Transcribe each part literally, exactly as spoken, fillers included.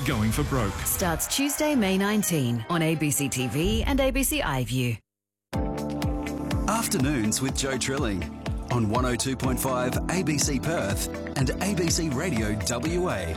Going for Broke. Starts Tuesday, May nineteenth on A B C T V and A B C iView. Afternoons with Joe Trilling on one oh two point five A B C Perth and A B C Radio W A.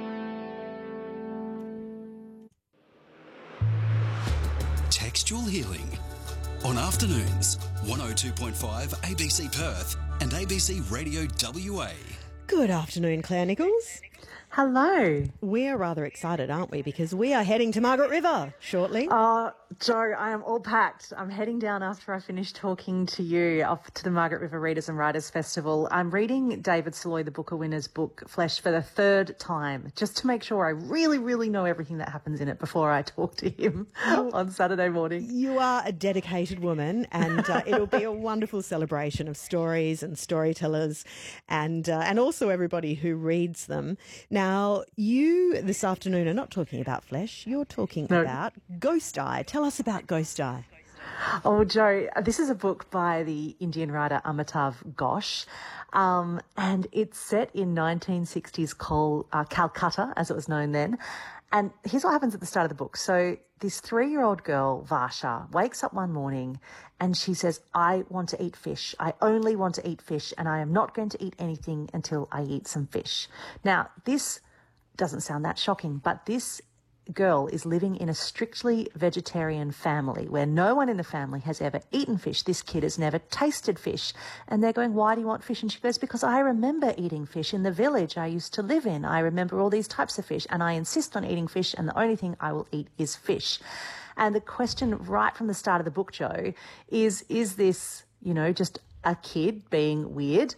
Textual Healing on Afternoons, one oh two point five A B C Perth and A B C Radio W A. Good afternoon, Claire Nichols. Hello. We're rather excited, aren't we? Because we are heading to Margaret River shortly. Uh, Joe, I am all packed. I'm heading down after I finish talking to you off to the Margaret River Readers and Writers Festival. I'm reading David Saloy, the Booker winner's book, Flesh, for the third time, just to make sure I really, really know everything that happens in it before I talk to him on Saturday morning. You are a dedicated woman, and uh, it'll be a wonderful celebration of stories and storytellers and, uh, and also everybody who reads them. Now, you this afternoon are not talking about Flesh, you're talking no. about Ghost Eye. Tell us about Ghost Eye. Oh, Joe, this is a book by the Indian writer Amitav Ghosh, um, and it's set in nineteen sixties Col- uh, Calcutta, as it was known then. And here's what happens at the start of the book. So this three-year-old girl, Varsha, wakes up one morning and she says, I want to eat fish. I only want to eat fish, and I am not going to eat anything until I eat some fish. Now, this doesn't sound that shocking, but this girl is living in a strictly vegetarian family where no one in the family has ever eaten fish. This kid has never tasted fish. And they're going, why do you want fish? And she goes, because I remember eating fish in the village I used to live in. I remember all these types of fish, and I insist on eating fish, and the only thing I will eat is fish. And the question right from the start of the book, Joe, is, is this, you know, just a kid being weird,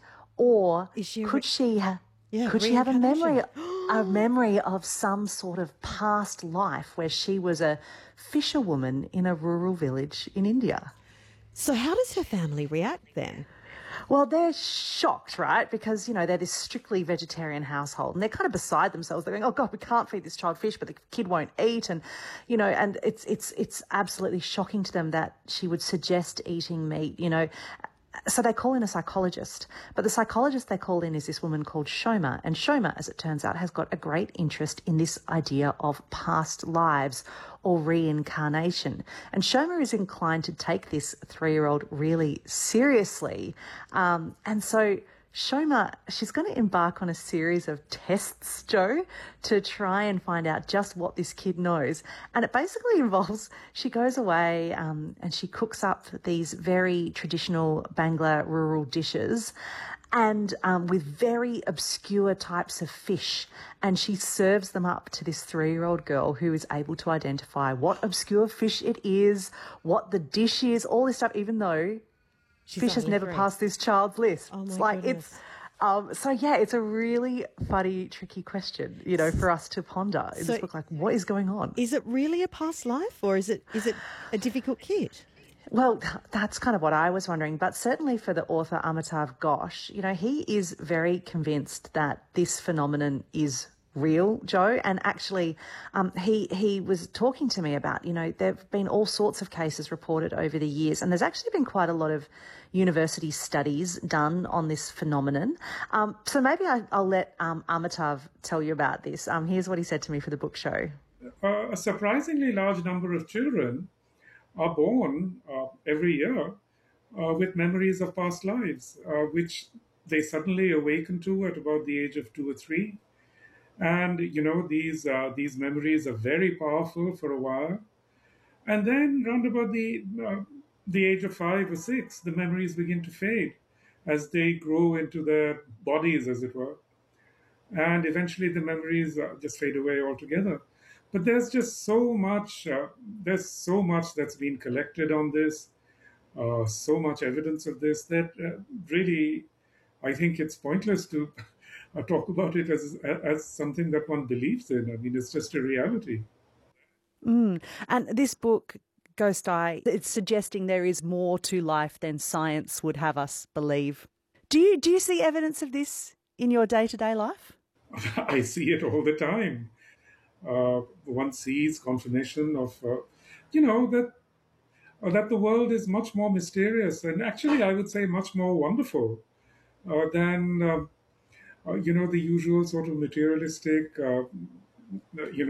or she could re- she have... Yeah, Could she have a memory, a memory of some sort of past life where she was a fisherwoman in a rural village in India? So how does her family react then? Well, they're shocked, right? Because, you know, they're this strictly vegetarian household, and they're kind of beside themselves. They're going, oh, God, we can't feed this child fish, but the kid won't eat. And, you know, and it's, it's, it's absolutely shocking to them that she would suggest eating meat, you know. So they call in a psychologist, but the psychologist they call in is this woman called Shoma. And Shoma, as it turns out, has got a great interest in this idea of past lives or reincarnation. And Shoma is inclined to take this three-year-old really seriously. Um, and so Shoma, she's going to embark on a series of tests, Joe, to try and find out just what this kid knows. And it basically involves, she goes away um, and she cooks up these very traditional Bangla rural dishes, and um, with very obscure types of fish. And she serves them up to this three-year-old girl who is able to identify what obscure fish it is, what the dish is, all this stuff, even though She's fish has never three. passed this child's list. Oh my it's like goodness. it's um so yeah, it's a really funny, tricky question, you know, for us to ponder in So this book. Like, what is going on? Is it really a past life, or is it is it a difficult kid? Well, that's kind of what I was wondering. But certainly for the author Amitav Ghosh, you know, he is very convinced that this phenomenon is real, Joe. And actually, um, he he was talking to me about, you know, there have been all sorts of cases reported over the years, and there's actually been quite a lot of university studies done on this phenomenon. Um, so maybe I, I'll let um, Amitav tell you about this. Um, here's what he said to me for the book show. Uh, a surprisingly large number of children are born uh, every year uh, with memories of past lives, uh, which they suddenly awaken to at about the age of two or three. And, you know, these uh, these memories are very powerful for a while. And then round about the, uh, the age of five or six, the memories begin to fade as they grow into their bodies, as it were. And eventually the memories uh, just fade away altogether. But there's just so much, uh, there's so much that's been collected on this, uh, so much evidence of this that uh, really, I think it's pointless to uh, talk about it as as something that one believes in. I mean, it's just a reality. Mm. And this book, Ghost Eye, it's suggesting there is more to life than science would have us believe. Do you do you see evidence of this in your day-to-day life? I see it all the time. Uh, one sees confirmation of, uh, you know, that uh, that the world is much more mysterious and actually, I would say, much more wonderful uh, than, uh, uh, you know, the usual sort of materialistic, uh, you know,